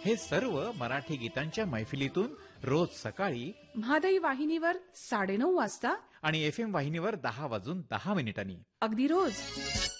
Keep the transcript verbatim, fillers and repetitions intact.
हे सर्व मराठी गीतांच्या मैफिलीतून रोज सकाळी म्हादई वाहिनीवर साडेनऊ वाजता आणि एफ एम वाहिनीवर दहा वाजून दहा मिनिटांनी. अगदी रोज.